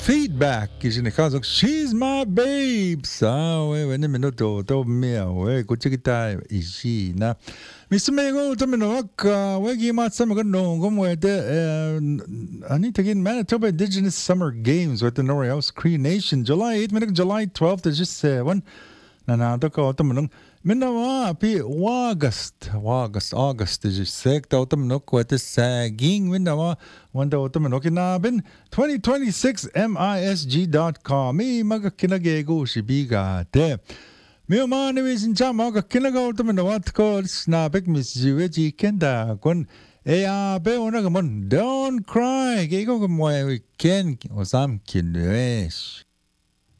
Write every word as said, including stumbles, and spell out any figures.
feedback is in the cause of she's my babe. So we when minuto to mia we kuchikita ishi na. Mister Mego to Minowaka, we give out some good no come with the I need to get Manitoba Indigenous Summer Games with the Nori House Cree Nation. July eighth, minute July twelfth is just uh, one. Na na to ko to manong Minawa pi August August August is just sick to to manok with the saging Minawa one to to manok inabin twenty twenty-six M I S G dot com. Me maga kinagego shibiga te. Me man is in Jamaga kinago to Minawat called Snapik Miss Juji Kenda kun Ea Beonagamon. Don't cry, Gego we can or some kinwish.